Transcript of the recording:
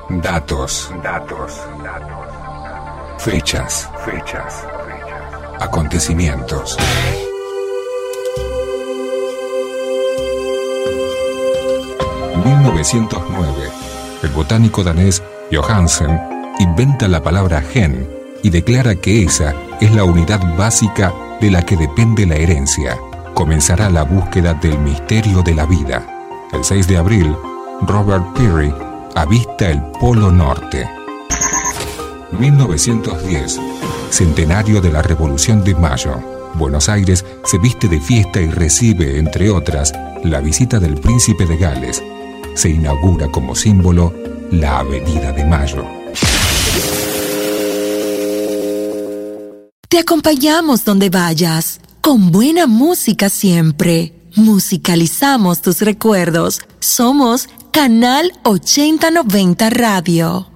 Datos. Fechas. Acontecimientos. En 1909, el botánico danés Johansen inventa la palabra gen y declara que esa es la unidad básica de la que depende la herencia. Comenzará la búsqueda del misterio de la vida. El 6 de abril, Robert Peary avista el Polo Norte. 1910, centenario de la Revolución de Mayo. Buenos Aires se viste de fiesta y recibe, entre otras, la visita del Príncipe de Gales. Se inaugura como símbolo la Avenida de Mayo. Te acompañamos donde vayas, con buena música siempre. Musicalizamos tus recuerdos. Somos Canal 8090 Radio.